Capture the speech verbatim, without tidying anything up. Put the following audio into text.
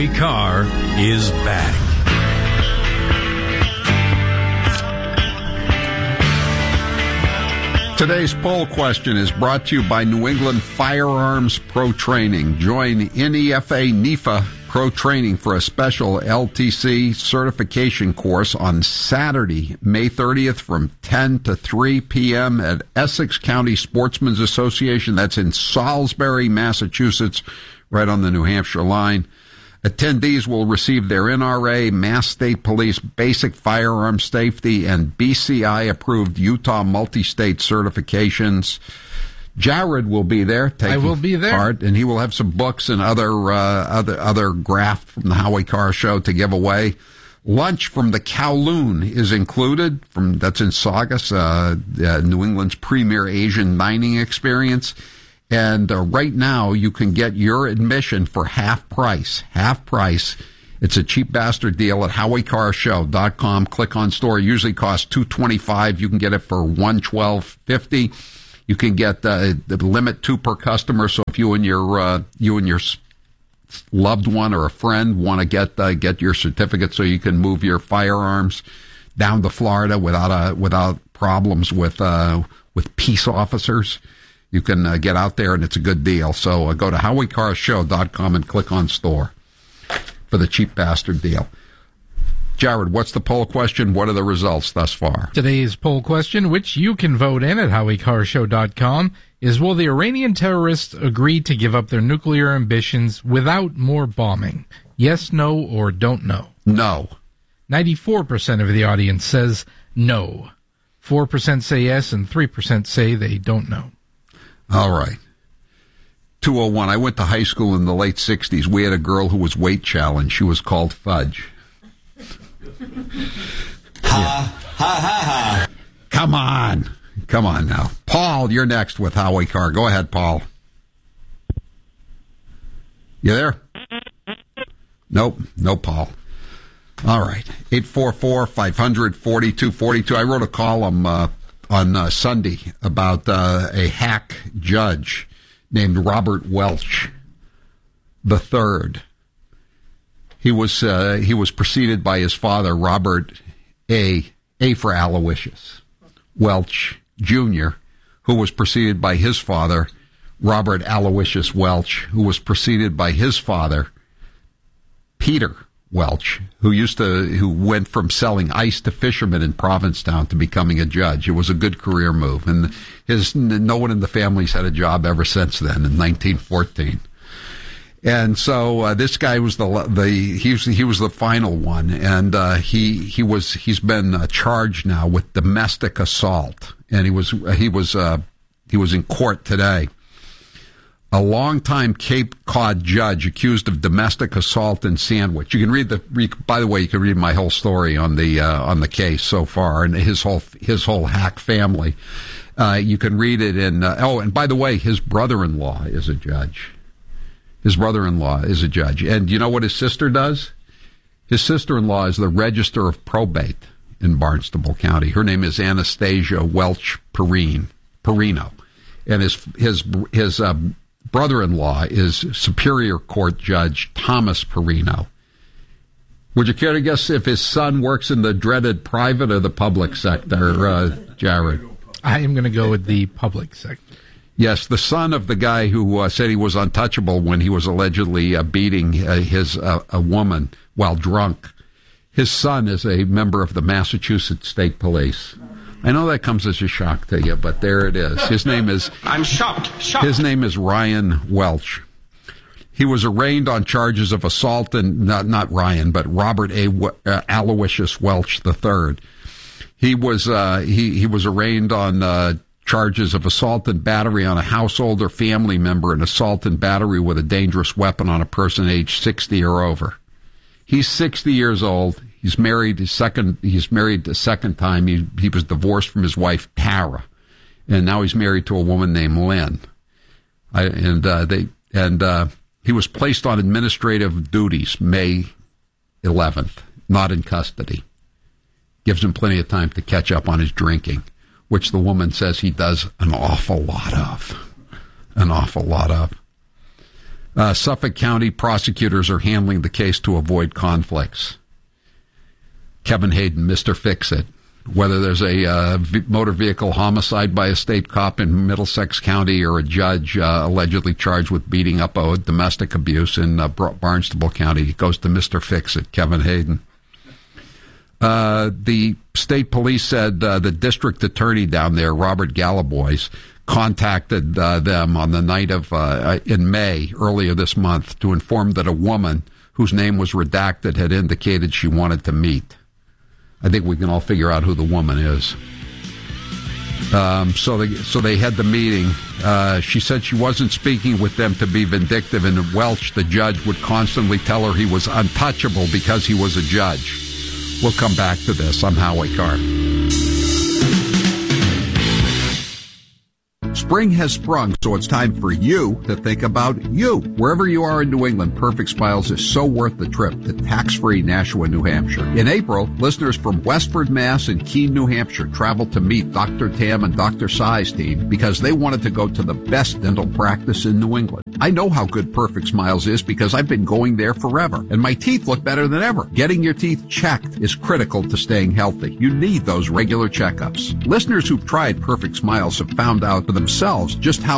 Howie Carr is back. Today's poll question is brought to you by New England Firearms Pro Training. Join N E F A N E F A Pro Training for a special L T C certification course on Saturday, May thirtieth from ten to three p.m. at Essex County Sportsmen's Association. That's in Salisbury, Massachusetts, right on the New Hampshire line. Attendees will receive their N R A, Mass State Police Basic Firearm Safety, and B C I-approved Utah multi-state certifications. Jared will be there taking I will be there. part, and he will have some books and other uh, other other graft from the Howie Carr Show to give away. Lunch from the Kowloon is included. From that's in Saugus, uh, uh, New England's premier Asian dining experience. And uh, right now, you can get your admission for half price. Half price. It's a cheap bastard deal at howie carr show dot com. Click on store. It usually costs two hundred twenty-five dollars. You can get it for one hundred twelve fifty. You can get uh, the limit two per customer. So if you and your uh, you and your loved one or a friend want to get uh, get your certificate, so you can move your firearms down to Florida without a, without problems with uh, with peace officers. You can uh, get out there, and it's a good deal. So uh, go to howie carr show dot com and click on store for the cheap bastard deal. Jared, what's the poll question? What are the results thus far? Today's poll question, which you can vote in at howie carr show dot com, is will the Iranian terrorists agree to give up their nuclear ambitions without more bombing? Yes, no, or don't know? No. ninety-four percent of the audience says no. four percent say yes, and three percent say they don't know. All right. two oh one. I went to high school in the late sixties. We had a girl who was weight challenged. She was called Fudge. Ha, ha, ha, ha. Come on. Come on now. Paul, you're next with Howie Carr. Go ahead, Paul. You there? Nope. No, Paul. All right. eight four four, five hundred, forty-two forty-two. I wrote a column uh, on uh, Sunday about uh, a hack judge named Robert Welch the Third. He was uh, he was preceded by his father, Robert A. A for Aloysius Welch Junior, who was preceded by his father, Robert Aloysius Welch, who was preceded by his father, Peter Welch, who used to, who went from selling ice to fishermen in Provincetown to becoming a judge. It was a good career move, and his no one in the family's had a job ever since then. In nineteen fourteen, and so uh, this guy was the the he was he was the final one, and uh, he he was he's been uh, charged now with domestic assault, and he was he was uh, he was in court today. A longtime Cape Cod judge accused of domestic assault in Sandwich. You can read the. By the way, you can read my whole story on the uh, on the case so far, and his whole his whole hack family. Uh, you can read it in. Uh, oh, and by the way, his brother-in-law is a judge. His brother-in-law is a judge, and you know what his sister does? His sister-in-law is the Register of Probate in Barnstable County. Her name is Anastasia Welch Perrine, Perino, and his his his. Uh, brother-in-law is Superior Court Judge Thomas Perino. Would you care to guess if his son works in the dreaded private or the public sector, uh, Jared? I am going to go with the public sector. Yes, the son of the guy who uh, said he was untouchable when he was allegedly uh, beating uh, his uh, a woman while drunk. His son is a member of the Massachusetts State Police. I know that comes as a shock to you, but there it is. His name is... I'm shocked, shocked. His name is Ryan Welch. He was arraigned on charges of assault, and not, not Ryan, but Robert A. W- uh, Aloysius Welch the Third. He was uh, he he was arraigned on uh, charges of assault and battery on a household or family member, and assault and battery with a dangerous weapon on a person aged sixty or over. He's sixty years old. He's married his second. He's married a second time. He he was divorced from his wife Tara, and now he's married to a woman named Lynn. I, and uh, they and uh, he was placed on administrative duties May eleventh, not in custody. Gives him plenty of time to catch up on his drinking, which the woman says he does an awful lot of, an awful lot of. Uh, Suffolk County prosecutors are handling the case to avoid conflicts. Kevin Hayden, Mister Fix-It. Whether there's a uh, v- motor vehicle homicide by a state cop in Middlesex County or a judge uh, allegedly charged with beating up a domestic abuse in uh, Barnstable County, it goes to Mister Fix-It, Kevin Hayden. Uh, the state police said uh, the district attorney down there, Robert Gallibois, contacted uh, them on the night of, uh, in May, earlier this month, to inform that a woman whose name was redacted had indicated she wanted to meet. I think we can all figure out who the woman is. Um, so they so they had the meeting. Uh, she said she wasn't speaking with them to be vindictive, and in Welch, the judge would constantly tell her he was untouchable because he was a judge. We'll come back to this. I'm Howie Carr. Spring has sprung, so it's time for you to think about you. Wherever you are in New England, Perfect Smiles is so worth the trip to tax-free Nashua, New Hampshire. In April, listeners from Westford, Mass. and Keene, New Hampshire traveled to meet Doctor Tam and Doctor Sai's team because they wanted to go to the best dental practice in New England. I know how good Perfect Smiles is because I've been going there forever, and my teeth look better than ever. Getting your teeth checked is critical to staying healthy. You need those regular checkups. Listeners who've tried Perfect Smiles have found out for themselves just how